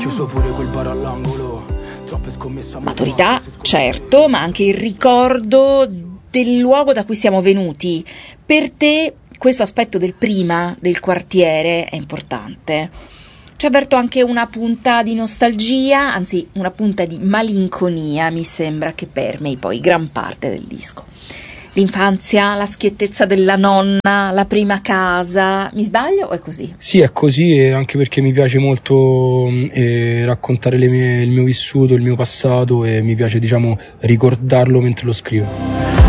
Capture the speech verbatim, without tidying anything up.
chiuso pure quel bar all'angolo. Troppe scommesse. Maturità, certo, ma anche il ricordo del luogo da cui siamo venuti. Per te questo aspetto del prima, del quartiere, è importante. Ci avverto anche una punta di nostalgia, anzi una punta di malinconia, mi sembra che permei poi gran parte del disco. L'infanzia, la schiettezza della nonna, la prima casa, mi sbaglio o è così? Sì, è così, e anche perché mi piace molto eh, raccontare le mie, il mio vissuto, il mio passato, e mi piace, diciamo, ricordarlo mentre lo scrivo.